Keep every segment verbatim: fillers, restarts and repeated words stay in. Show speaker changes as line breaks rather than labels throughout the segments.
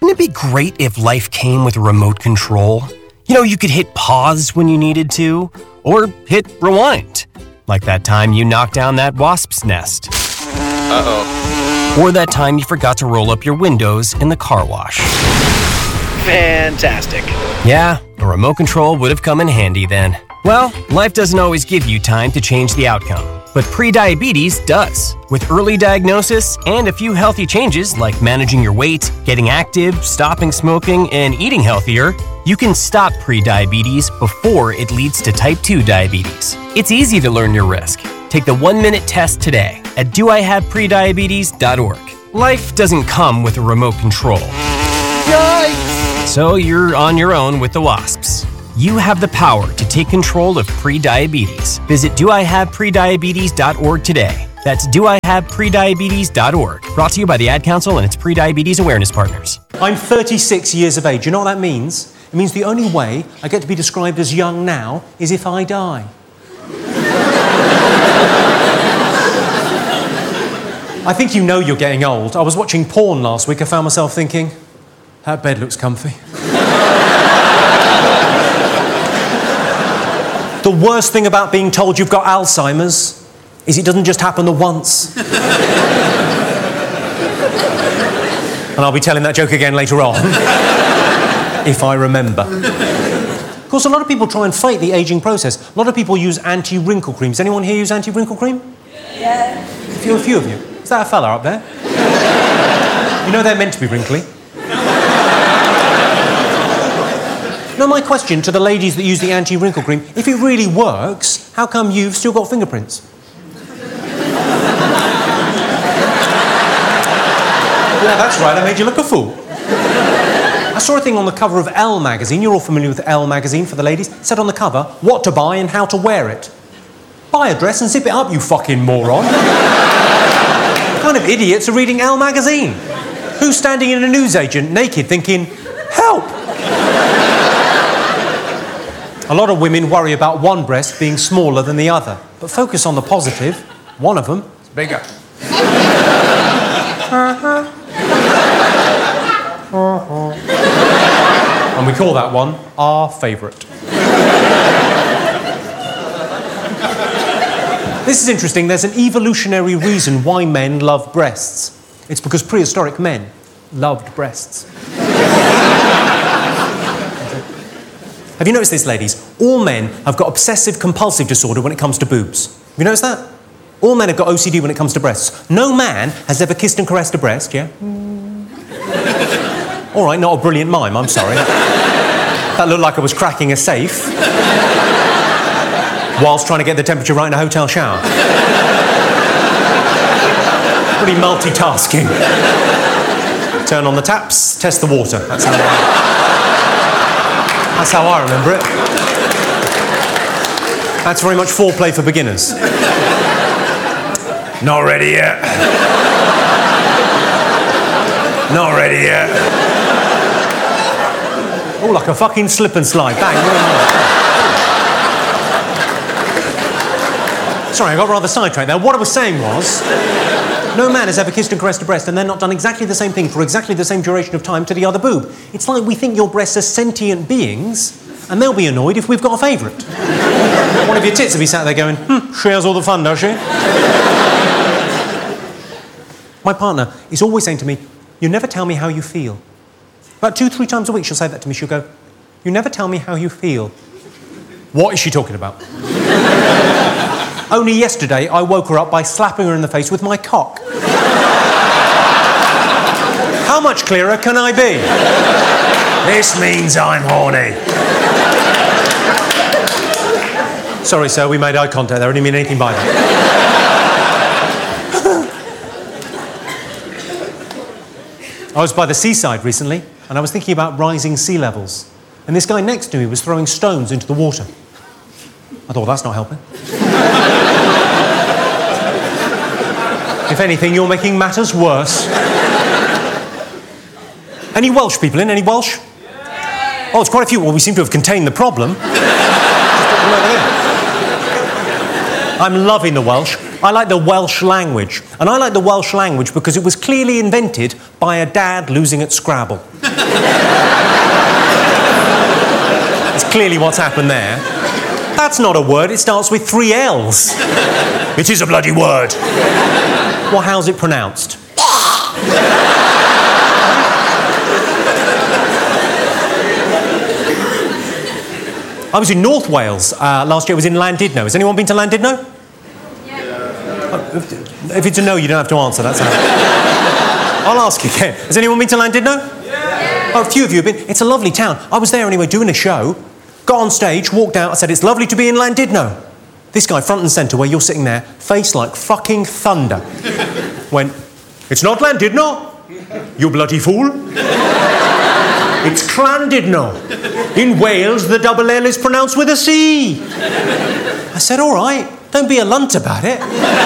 Wouldn't it be great if life came with a remote control? You know, you could hit pause when you needed to, or hit rewind. Like that time you knocked down that wasp's nest.
Uh-oh.
Or that time you forgot to roll up your windows in the car wash.
Fantastic.
Yeah, a remote control would have come in handy then. Well, life doesn't always give you time to change the outcome, but prediabetes does. With early diagnosis and a few healthy changes like managing your weight, getting active, stopping smoking, and eating healthier, you can stop prediabetes before it leads to type two diabetes. It's easy to learn your risk. Take the one-minute test today at do I have prediabetes dot org. Life doesn't come with a remote control.
Yikes!
So you're on your own with the wasps. You have the power to take control of prediabetes. Visit do I have prediabetes dot org today. That's do I have prediabetes dot org. Brought to you by the Ad Council and its Prediabetes Awareness Partners.
I'm thirty-six years of age. You know what that means? It means the only way I get to be described as young now is if I die. I think you know you're getting old. I was watching porn last week. I found myself thinking, that bed looks comfy. The worst thing about being told you've got Alzheimer's is it doesn't just happen the once. And I'll be telling that joke again later on, if I remember. Of course, a lot of people try and fight the ageing process. A lot of people use anti-wrinkle creams. Anyone here use anti-wrinkle cream?
Yeah.
A few, a few of you. Is that a fella up there? You know they're meant to be wrinkly. Now, my question to the ladies that use the anti-wrinkle cream, if it really works, how come you've still got fingerprints? Yeah, that's right, I made you look a fool. I saw a thing on the cover of Elle magazine. You're all familiar with Elle magazine for the ladies. It said on the cover, what to buy and how to wear it. Buy a dress and zip it up, you fucking moron. What kind of idiots are reading Elle magazine? Who's standing in a newsagent naked thinking, help? A lot of women worry about one breast being smaller than the other, but focus on the positive. One of them is bigger. uh-huh. Uh-huh. And we call that one our favourite. This is interesting. There's an evolutionary reason why men love breasts. It's because prehistoric men loved breasts. Have you noticed this, ladies? All men have got obsessive-compulsive disorder when it comes to boobs. Have you noticed that? All men have got O C D when it comes to breasts. No man has ever kissed and caressed a breast, yeah? All right, not a brilliant mime, I'm sorry. That looked like I was cracking a safe whilst trying to get the temperature right in a hotel shower. Pretty multitasking. Turn on the taps, test the water. That's how I... That's how I remember it. That's very much foreplay for beginners. Not ready yet. Not ready yet. Oh, like a fucking slip and slide. Bang. Sorry, I got rather sidetracked there. What I was saying was, no man has ever kissed and caressed a breast and then not done exactly the same thing for exactly the same duration of time to the other boob. It's like we think your breasts are sentient beings and they'll be annoyed if we've got a favourite. One of your tits will be sat there going, hmm, she has all the fun, does she? My partner is always saying to me, you never tell me how you feel. About two, three times a week she'll say that to me. She'll go, you never tell me how you feel. What is she talking about? Only yesterday, I woke her up by slapping her in the face with my cock. How much clearer can I be? This means I'm horny. Sorry, sir, we made eye contact there. I didn't mean anything by that. I was by the seaside recently, and I was thinking about rising sea levels. And this guy next to me was throwing stones into the water. I thought, that's not helping. If anything, you're making matters worse. Any Welsh people in? Any Welsh? Yeah. Oh, it's quite a few. Well, we seem to have contained the problem. Just put them over there. I'm loving the Welsh. I like the Welsh language. And I like the Welsh language because it was clearly invented by a dad losing at Scrabble. That's clearly what's happened there. That's not a word, it starts with three L's. It is a bloody word. Well, how's it pronounced? I was in North Wales uh, last year. I was in Llandudno. Has anyone been to Llandudno? Yeah. If it's a no, you don't have to answer. That's how. I'll ask again. Has anyone been to Llandudno? Yeah. Oh, a few of you have been. It's a lovely town. I was there anyway doing a show. Got on stage, walked out. I said, "It's lovely to be in Llandudno." This guy, front and centre, where you're sitting there, face like fucking thunder, went, "It's not Llandudno, you bloody fool. It's Llandudno. In Wales, the double L is pronounced with a C." I said, "All right, don't be a lunt about it."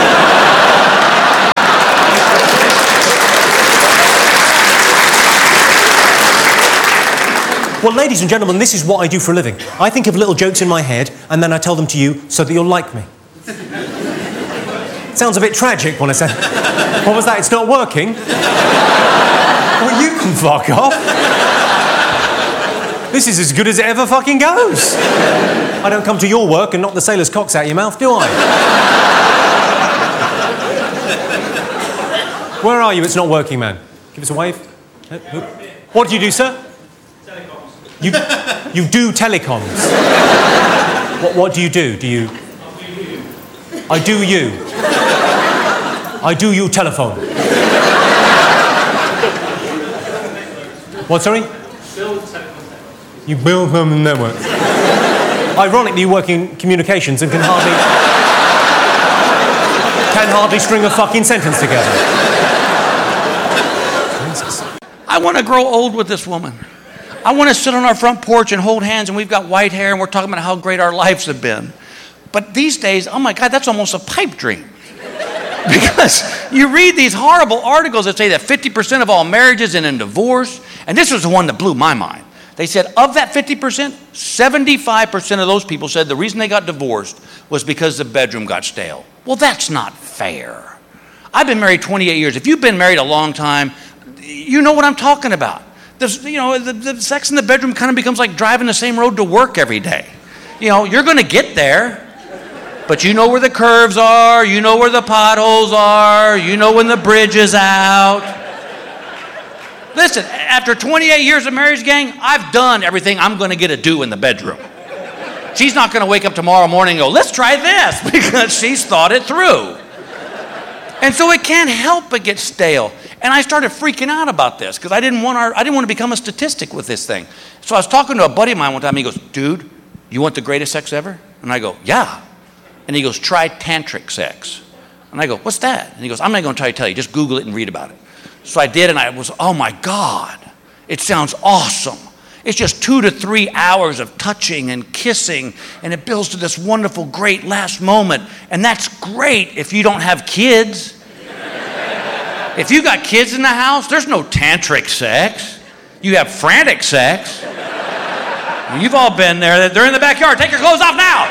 Well, ladies and gentlemen, this is what I do for a living. I think of little jokes in my head, and then I tell them to you so that you'll like me. It sounds a bit tragic when I say, "What was that? It's not working?" Well, you can fuck off. This is as good as it ever fucking goes. I don't come to your work and knock the sailor's cocks out your mouth, do I? Where are you? It's not working, man. Give us a wave. What do you do, sir? You, you do telecoms. What, what do you do? Do you... I do you. I do you telephone. What, sorry?
Build telephone.
You build them networks. Ironically, you work in communications and can hardly... can hardly string a fucking sentence together. Jesus.
I want to grow old with this woman. I want to sit on our front porch and hold hands, and we've got white hair, and we're talking about how great our lives have been. But these days, oh my God, that's almost a pipe dream. Because you read these horrible articles that say that fifty percent of all marriages end in divorce, and this was the one that blew my mind. They said of that fifty percent, seventy-five percent of those people said the reason they got divorced was because the bedroom got stale. Well, that's not fair. I've been married twenty-eight years. If you've been married a long time, you know what I'm talking about. There's, you know, the, the sex in the bedroom kind of becomes like driving the same road to work every day. You know, you're going to get there, but you know where the curves are, you know where the potholes are, you know when the bridge is out. Listen, after twenty-eight years of marriage, gang, I've done everything I'm going to get to do in the bedroom. She's not going to wake up tomorrow morning and go, "Let's try this," because she's thought it through. And so it can't help but get stale. And I started freaking out about this because I didn't want our, I didn't want to become a statistic with this thing. So I was talking to a buddy of mine one time. He goes, "Dude, you want the greatest sex ever?" And I go, "Yeah." And he goes, "Try tantric sex." And I go, "What's that?" And he goes, "I'm not going to try to tell you. Just Google it and read about it." So I did, and I was, oh my God, it sounds awesome. It's just two to three hours of touching and kissing, and it builds to this wonderful, great last moment. And that's great if you don't have kids. If you got kids in the house, there's no tantric sex. You have frantic sex. You've all been there. They're in the backyard. Take your clothes off now.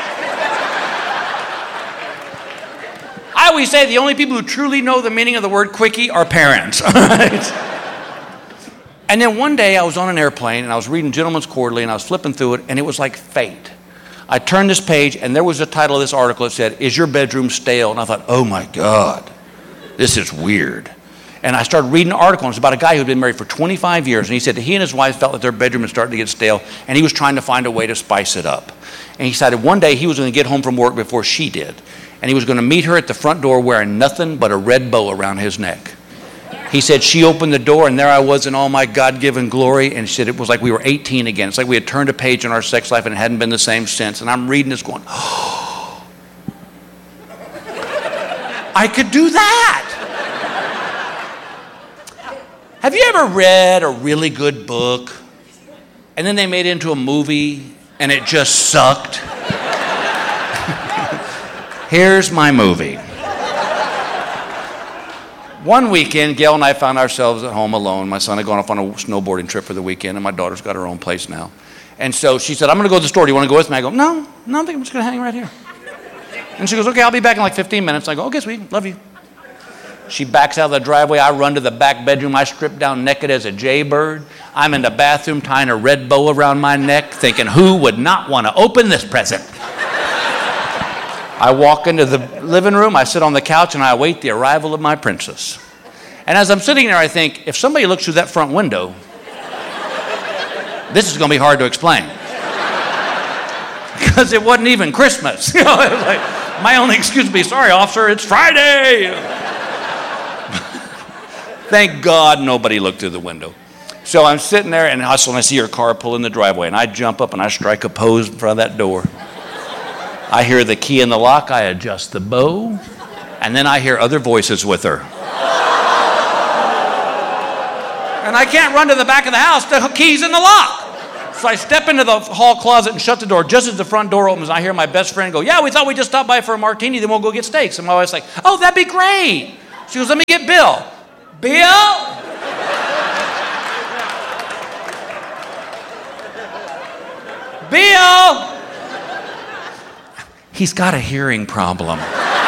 I always say the only people who truly know the meaning of the word quickie are parents. Right? And then one day I was on an airplane and I was reading Gentleman's Quarterly and I was flipping through it, and it was like fate. I turned this page and there was the title of this article. It said, "Is your bedroom stale?" And I thought, oh my God, this is weird. And I started reading an article, and it's about a guy who had been married for twenty-five years, and he said that he and his wife felt that their bedroom was starting to get stale, and he was trying to find a way to spice it up. And he decided one day he was going to get home from work before she did, and he was going to meet her at the front door wearing nothing but a red bow around his neck. He said she opened the door, and there I was in all my God-given glory, and she said it was like we were eighteen again. It's like we had turned a page in our sex life, and it hadn't been the same since. And I'm reading this going, oh, I could do that. Have you ever read a really good book and then they made it into a movie and it just sucked? Here's my movie. One weekend, Gail and I found ourselves at home alone. My son had gone off on a snowboarding trip for the weekend, and my daughter's got her own place now. And so she said, "I'm going to go to the store. Do you want to go with me?" I go, no, no, I think I'm just going to hang right here. And she goes, okay, I'll be back in like fifteen minutes. I go, okay, sweet, love you. She backs out of the driveway. I run to the back bedroom. I strip down naked as a jaybird. I'm in the bathroom tying a red bow around my neck, thinking, who would not want to open this present? I walk into the living room. I sit on the couch, and I await the arrival of my princess. And as I'm sitting there, I think, if somebody looks through that front window, this is going to be hard to explain. Because it wasn't even Christmas. You know, it was like, my only excuse would be, sorry, officer, it's Friday. Thank God nobody looked through the window. So I'm sitting there, and also when I see her car pull in the driveway, and I jump up and I strike a pose in front of that door. I hear the key in the lock. I adjust the bow, and then I hear other voices with her. And I can't run to the back of the house. The key's in the lock. So I step into the hall closet and shut the door. Just as the front door opens, I hear my best friend go, yeah, we thought we'd just stop by for a martini, then we'll go get steaks. And my wife's like, oh, that'd be great. She goes, let me get Bill. Bill? Bill? He's got a hearing problem.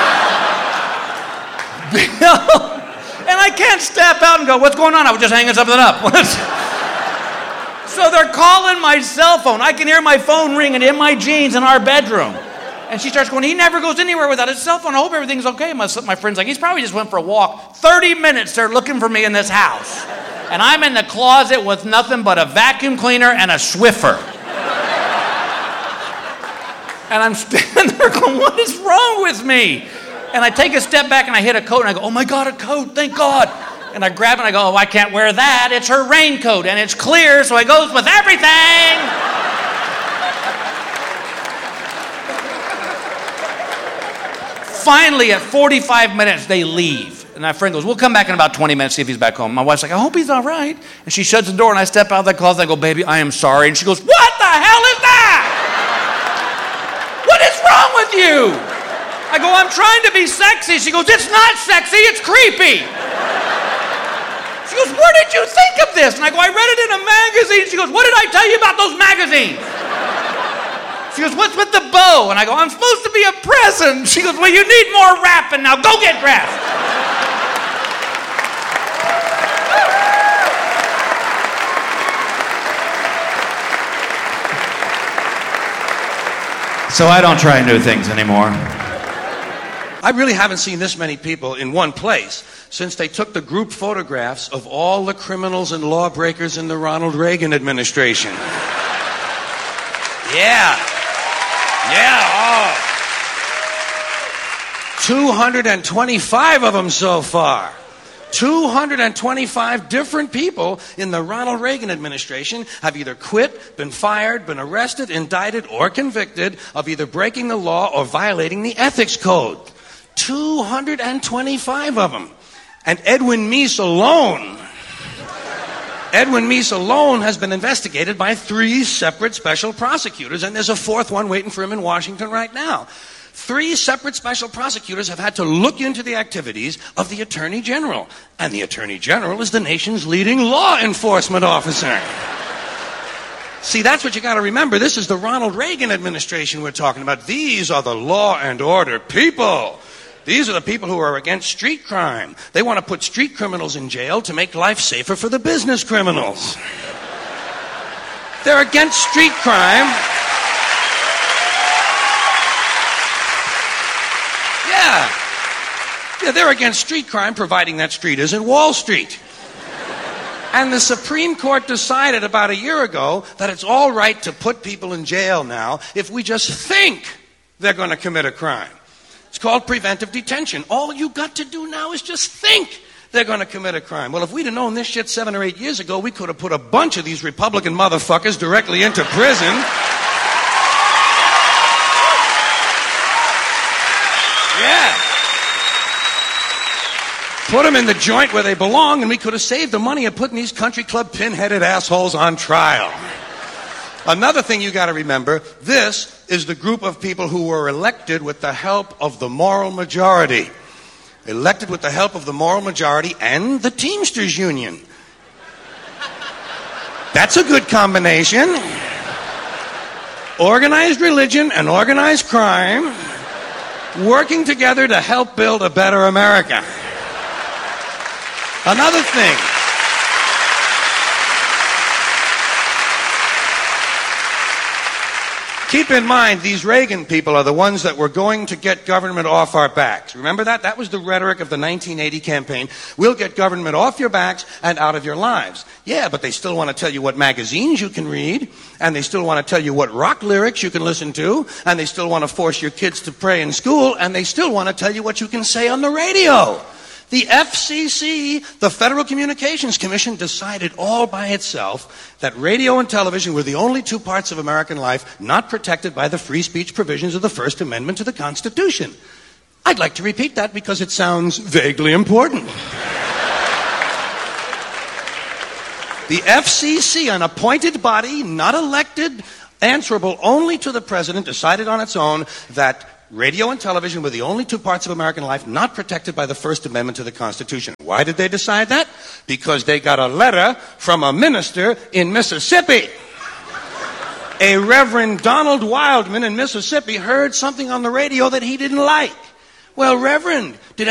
Bill? And I can't step out and go, what's going on? I was just hanging something up. So they're calling my cell phone. I can hear my phone ringing in my jeans in our bedroom. And she starts going, he never goes anywhere without his cell phone. I hope everything's okay. My, my friend's like, he's probably just went for a walk. thirty minutes they're looking for me in this house. And I'm in the closet with nothing but a vacuum cleaner and a Swiffer. And I'm standing there going, what is wrong with me? And I take a step back and I hit a coat and I go, oh my God, a coat, thank God. And I grab it and I go, oh, I can't wear that. It's her raincoat and it's clear, so it goes with everything. Finally, at forty-five minutes, they leave. And my friend goes, we'll come back in about twenty minutes, see if he's back home. My wife's like, I hope he's all right. And she shuts the door and I step out of the closet and I go, baby, I am sorry. And she goes, what the hell is that? What is wrong with you? I go, I'm trying to be sexy. She goes, it's not sexy, it's creepy. She goes, where did you think of this? And I go, I read it in a magazine. She goes, what did I tell you about those magazines? She goes, what's with the bow? And I go, I'm supposed to be a present. She goes, well, you need more rapping now. Go get dressed. So I don't try new things anymore.
I really haven't seen this many people in one place since they took the group photographs of all the criminals and lawbreakers in the Ronald Reagan administration. Yeah. Yeah, oh. two hundred twenty-five of them so far. two hundred twenty-five different people in the Ronald Reagan administration have either quit, been fired, been arrested, indicted, or convicted of either breaking the law or violating the ethics code. two hundred twenty-five of them. And Edwin Meese alone, Edwin Meese alone has been investigated by three separate special prosecutors, and there's a fourth one waiting for him in Washington right now. Three separate special prosecutors have had to look into the activities of the Attorney General. And the Attorney General is the nation's leading law enforcement officer. See, that's what you got to remember. This is the Ronald Reagan administration we're talking about. These are the law and order people. These are the people who are against street crime. They want to put street criminals in jail to make life safer for the business criminals. They're against street crime. Yeah. Yeah, they're against street crime, providing that street isn't Wall Street. And the Supreme Court decided about a year ago that it's all right to put people in jail now if we just think they're going to commit a crime. It's called preventive detention. All you got to do now is just think they're going to commit a crime. Well, if we'd have known this shit seven or eight years ago, we could have put a bunch of these Republican motherfuckers directly into prison. Yeah. Put them in the joint where they belong, and we could have saved the money of putting these country club pin-headed assholes on trial. Another thing you got to remember, this is the group of people who were elected with the help of the moral majority. Elected with the help of the moral majority and the Teamsters Union. That's a good combination. Organized religion and organized crime working together to help build a better America. Another thing. Keep in mind, these Reagan people are the ones that were going to get government off our backs. Remember that? That was the rhetoric of the nineteen eighty campaign. We'll get government off your backs and out of your lives. Yeah, but they still want to tell you what magazines you can read, and they still want to tell you what rock lyrics you can listen to, and they still want to force your kids to pray in school, and they still want to tell you what you can say on the radio. The F C C, the Federal Communications Commission, decided all by itself that radio and television were the only two parts of American life not protected by the free speech provisions of the First Amendment to the Constitution. I'd like to repeat that because it sounds vaguely important. The F C C, an appointed body, not elected, answerable only to the president, decided on its own that radio and television were the only two parts of American life not protected by the First Amendment to the Constitution. Why did they decide that? Because they got a letter from a minister in Mississippi. A Reverend Donald Wildman in Mississippi heard something on the radio that he didn't like. Well, Reverend, did